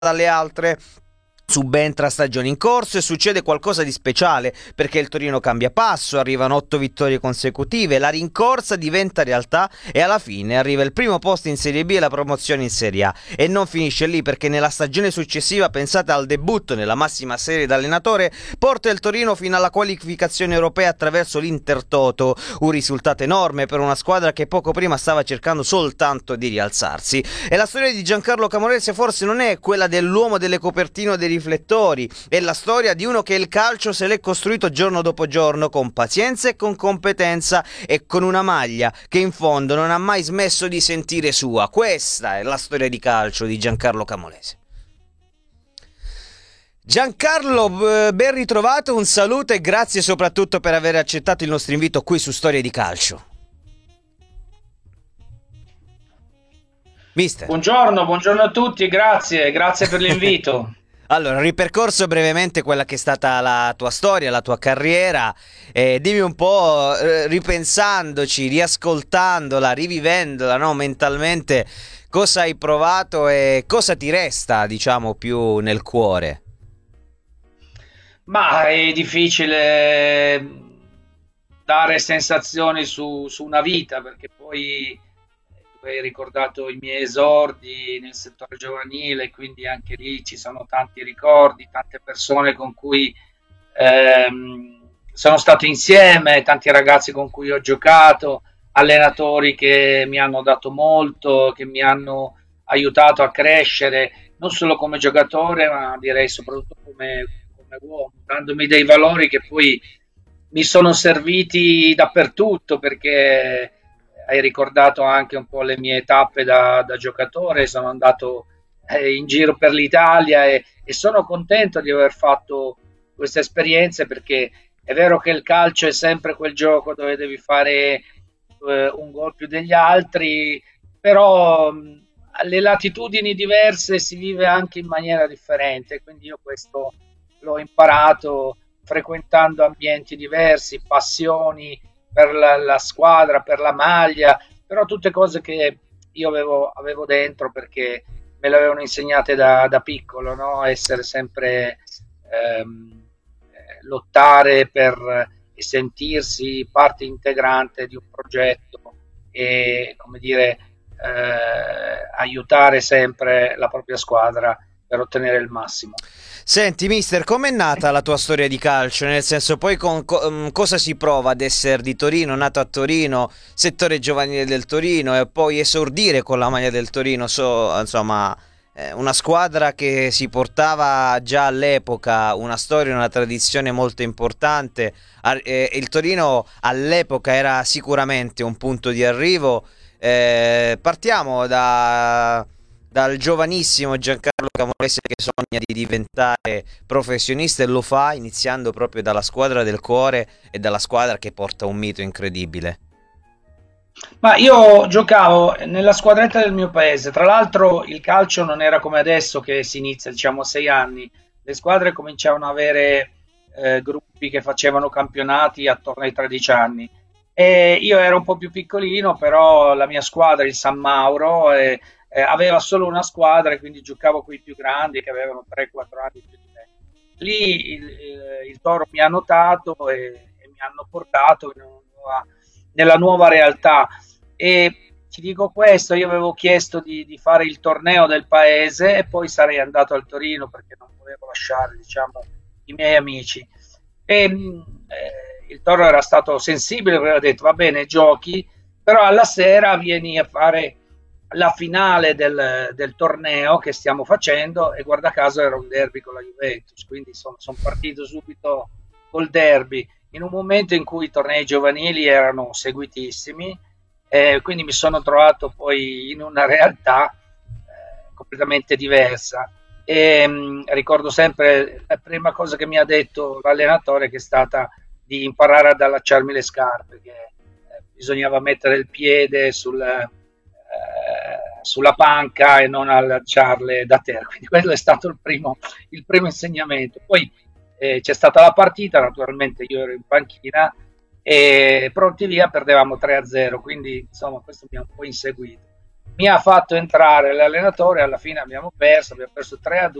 dalle altre. Subentra stagione in corso e succede qualcosa di speciale perché il Torino cambia passo, arrivano 8 vittorie consecutive, la rincorsa diventa realtà e alla fine arriva il primo posto in Serie B e la promozione in Serie A. E non finisce lì perché nella stagione successiva, pensate al debutto nella massima serie d'allenatore, porta il Torino fino alla qualificazione europea attraverso l'Intertoto, un risultato enorme per una squadra che poco prima stava cercando soltanto di rialzarsi. E la storia di Giancarlo Camorese forse non è quella dell'uomo delle copertine o dei riflettori, è la storia di uno che il calcio se l'è costruito giorno dopo giorno con pazienza e con competenza e con una maglia che in fondo non ha mai smesso di sentire sua. Questa è la storia di calcio di Giancarlo Camorese. Giancarlo, ben ritrovato, un saluto e grazie soprattutto per aver accettato il nostro invito qui su Storie di Calcio. Mister. Buongiorno a tutti, grazie per l'invito. Allora, ripercorso brevemente quella che è stata la tua storia, la tua carriera, dimmi un po', ripensandoci, riascoltandola, rivivendola, no, mentalmente, cosa hai provato e cosa ti resta, diciamo, più nel cuore? Ma è difficile dare sensazioni su una vita, perché poi tu hai ricordato i miei esordi nel settore giovanile, quindi anche lì ci sono tanti ricordi, tante persone con cui sono stato insieme, tanti ragazzi con cui ho giocato, allenatori che mi hanno dato molto, che mi hanno aiutato a crescere, non solo come giocatore, ma direi soprattutto come uomo, dandomi dei valori che poi mi sono serviti dappertutto, perché hai ricordato anche un po' le mie tappe da giocatore, sono andato in giro per l'Italia e sono contento di aver fatto queste esperienze, perché è vero che il calcio è sempre quel gioco dove devi fare un gol più degli altri, però alle latitudini diverse si vive anche in maniera differente, quindi io questo l'ho imparato frequentando ambienti diversi, passioni per la squadra, per la maglia, però tutte cose che io avevo dentro perché me le avevano insegnate da piccolo, no? Essere sempre lottare per e sentirsi parte integrante di un progetto e, come dire, aiutare sempre la propria squadra per ottenere il massimo. Senti, mister, com'è nata la tua storia di calcio? Nel senso, poi cosa si prova ad essere di Torino, nato a Torino, settore giovanile del Torino e poi esordire con la maglia del Torino, insomma, una squadra che si portava già all'epoca una storia, una tradizione molto importante. Il Torino all'epoca era sicuramente un punto di arrivo. Partiamo dal giovanissimo Giancarlo Camorese che sogna di diventare professionista e lo fa iniziando proprio dalla squadra del cuore e dalla squadra che porta un mito incredibile. Ma io giocavo nella squadretta del mio paese, tra l'altro il calcio non era come adesso che si inizia, diciamo, a 6 anni, le squadre cominciavano ad avere gruppi che facevano campionati attorno ai 13 anni e io ero un po' più piccolino, però la mia squadra, il San Mauro, aveva solo una squadra e quindi giocavo con i più grandi che avevano 3-4 anni più di me. Lì il Toro mi ha notato e mi hanno portato nella nuova realtà e ti dico questo, io avevo chiesto di fare il torneo del paese e poi sarei andato al Torino perché non volevo lasciare, diciamo, i miei amici e il Toro era stato sensibile, aveva detto va bene, giochi, però alla sera vieni a fare la finale del torneo che stiamo facendo e guarda caso era un derby con la Juventus, quindi sono partito subito col derby in un momento in cui i tornei giovanili erano seguitissimi, quindi mi sono trovato poi in una realtà completamente diversa e ricordo sempre la prima cosa che mi ha detto l'allenatore, che è stata di imparare ad allacciarmi le scarpe, che bisognava mettere il piede sulla panca e non allacciarle da terra, quindi quello è stato il primo insegnamento. Poi c'è stata la partita, naturalmente io ero in panchina e pronti via perdevamo 3-0, quindi insomma questo mi ha un po' inseguito. mi ha fatto entrare l'allenatore, alla fine abbiamo perso 3-2.